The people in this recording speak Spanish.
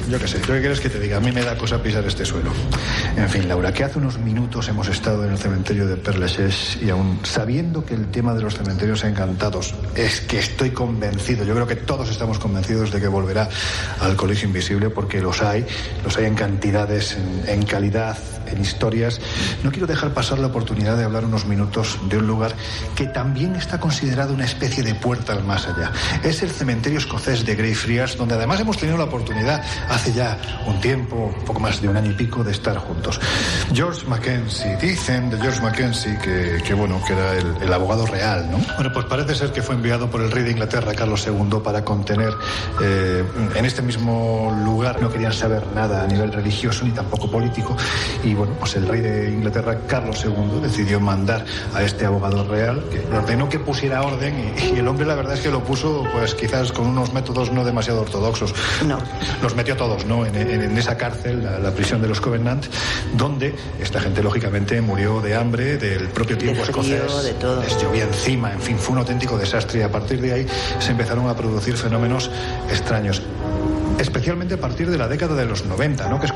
yo qué sé, ¿qué quieres que te diga? A mí me da cosa pisar este suelo. En fin, Laura, que hace unos minutos hemos estado en el cementerio de Père Lachaise y aún sabiendo que el tema de los cementerios encantados es que estoy convencido, yo creo que todos estamos convencidos de que volverá al Colegio Invisible, porque los hay en cantidades, en calidad, en historias. No quiero dejar pasar la oportunidad de hablar unos minutos de un lugar que también está considerado una especie de puerta al más allá. Es el cementerio escocés de Greyfriars, donde además hemos tenido la oportunidad hace ya un tiempo, un poco más de un año y pico, de estar juntos. George Mackenzie, dicen de George Mackenzie que era el abogado real, ¿no? Bueno, pues parece ser que fue enviado por el rey de Inglaterra, Carlos II, para contener en este mismo lugar. No querían saber nada a nivel religioso ni tampoco político, y bueno, pues el rey de Inglaterra, Carlos II, decidió mandar a este abogado real, que le ordenó que pusiera orden, y el hombre, la verdad es que lo puso, pues quizás con unos métodos no demasiado ortodoxos. No. Los metió todos, ¿no? En esa cárcel, la prisión de los Covenant, donde esta gente lógicamente murió de hambre, del propio tiempo de frío, escocés, de todo. les llovía encima, en fin, fue un auténtico desastre, y a partir de ahí se empezaron a producir fenómenos extraños, especialmente a partir de la década de los 90, ¿no? Que es